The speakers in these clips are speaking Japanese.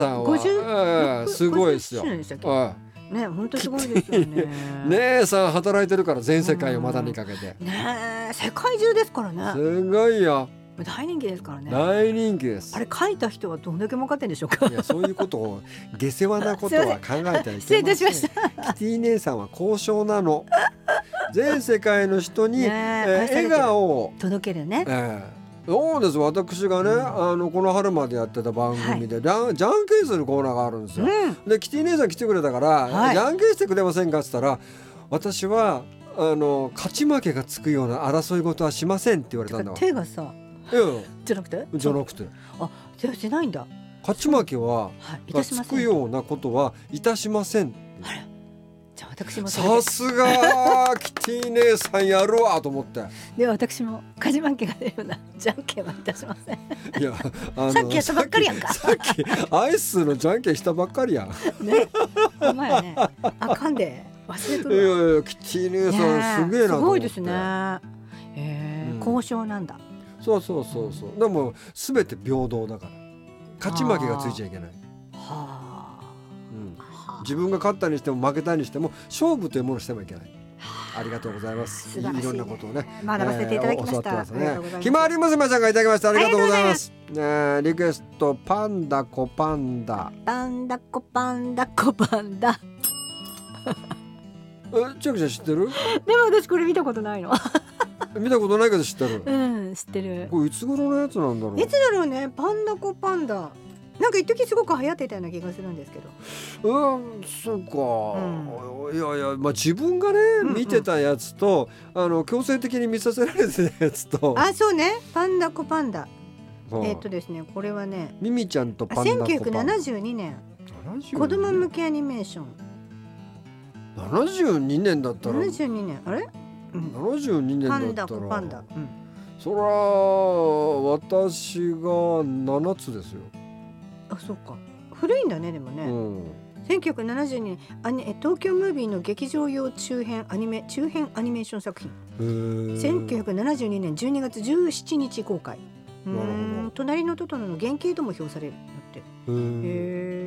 さんは、 50 すごいですよ。 50周年でしたっけはね、本当すごいですよね。 姉さん働いてるから全世界を股にかけて、 ねえ、世界中ですからね。 すごいよ。 大人気ですからね。 大人気です。 あれ書いた人はどんだけ儲かってんでしょうか。 いや、そういうことを下世話なことは考えてはいけません。 失礼いたしました。 キティ姉さんは交渉なの。全世界の人に、笑顔を届けるね。 そうです。私がね、この春までやってた番組で、じゃんけんするコーナーがあるんですよ。でキティ姉さん来てくれたから、じゃんけんしてくれませんかって言ったら、私は勝ち負けがつくような争い事はしませんって言われたんだわ。 手がさ、じゃなくてあ、手はしないんだ。 勝ち負けはがつくようなことはいたしません。 じゃあ私もさすがキティ姉さんやるわと思って。 では私も勝ち負けが出るようなじゃんけんはいたしません。 いや、 さっきやったばっかりやんか。 さっきアイスのじゃんけんしたばっかりやん。 ね、お前ね、あかんで忘れとるわ。 いやいや、キティ姉さんすげえなと思って。 すごいですね。交渉なんだ。 そうそうそうそう。でも全て平等だから、勝ち負けがついちゃいけない。自分が勝ったにしても負けたにしても勝負というものをしてもいけない。ありがとうございます。いろんなことをね学ばせていただきました。 ひまわり娘さんがいただきました。ありがとうございます。リクエストパンダコパンダ。 パンダコパンダコパンダ。 ちゃくちゃん知ってる？ でも私これ見たことないの。 見たことないけど知ってる。 知ってる。 これいつ頃のやつなんだろう。 いつだろうね。パンダコパンダ。なんか一時すごく流行ってたような気がするんですけど。 そうか。いやいや、まあ自分がね見てたやつと、強制的に見させられてたやつと。 あ、そうね。パンダコパンダ。ですね、これはね、 ミミちゃんとパンダコパンダ。 1972年。子供向けアニメーション。 72年だったら。 72年、あれ ？72年だったら。 パンダコパンダ。 そら私が7つですよ。 あ、そうか。古いんだね、でもね。1972年、東京ムービーの劇場用中編アニメーション作品。1972年12月17日公開。隣のトトロの原型とも評されるって。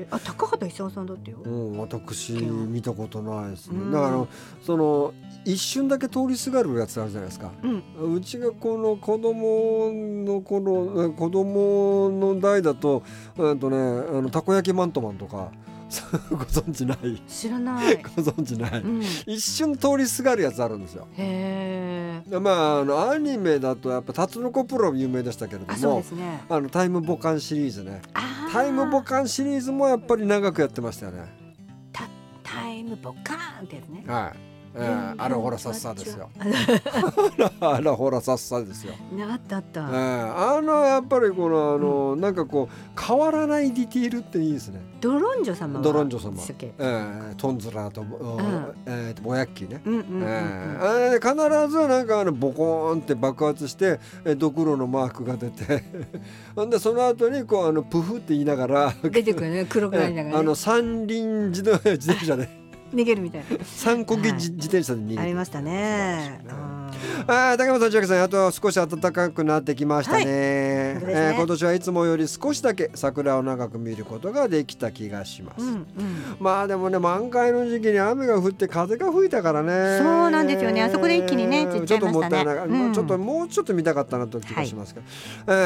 あ、高畑勲さんだってよ。 私見たことないですね。だからその一瞬だけ通りすがるやつあるじゃないですか。うちがこの子供の頃、子供の代だとたこ焼きマントマンとかご存知ない？ 知らない。 ご存知ない、一瞬通りすがるやつあるんですよ。まあアニメだとやっぱタツノコプロ有名でしたけれども、 そうですね、 タイムボカンシリーズね。タイムボカンシリーズもやっぱり長くやってましたよね。 タイムボカーンってやつね。 はい。あらほらさっさですよ。あらほらさっさですよ。 あったあった。 やっぱりこのなんかこう変わらないディティールっていいですね。 ドロンジョ様。 ドロンジョ様。トンズラとボヤッキーね。必ずなんかボコーンって爆発してドクロのマークが出て、でその後にこうプフって言いながら出てくるね、黒くなりながら。 三輪自転車で。 逃げるみたいな。 三こぎ自転車で逃げる。 ありましたね。 高山さん、千秋さん、あと少し暖かくなってきましたね。今年はいつもより少しだけ桜を長く見ることができた気がします。まあでもね、満開の時期に雨が降って風が吹いたからね。 そうなんですよね。あそこで一気にね散っちゃいましたね。 ちょっともったいない。もうちょっと見たかったなと気がしますけど。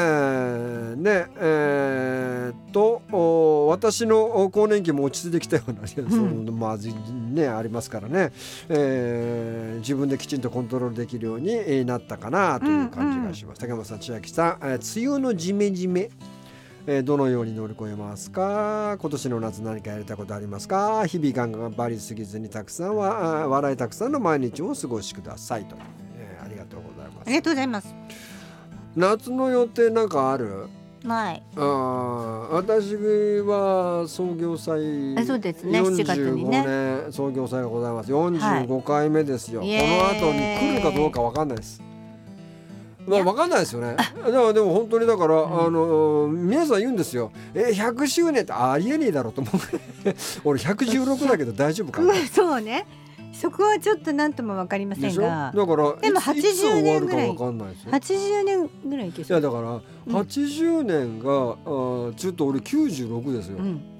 私の更年期も落ち着いてきたようなまずねありますからね。自分できちんとコントロールできるようになったかなという感じがします。高山さん、千秋さん、梅雨のジメジメ、どのように乗り越えますか？今年の夏何かやりたいことありますか？日々頑張りすぎずにたくさん笑いたくさんの毎日をお過ごしくださいと。ありがとうございます。 ありがとうございます。 夏の予定なんかある？ ない。 私は創業祭、 そうですね、7月にね 45年創業祭がございます。45回目ですよ。この後に来るかどうか分かんないです。分かんないですよね。でも本当にだから、皆さん言うんですよ。100周年ってありえねえだろうと思う。俺116だけど大丈夫かな。 そうね、そこはちょっと何とも分かりませんが、 だからでも80年ぐらい、 80年ぐらいいけそう。 いやだから80年がちょっと俺96ですよ。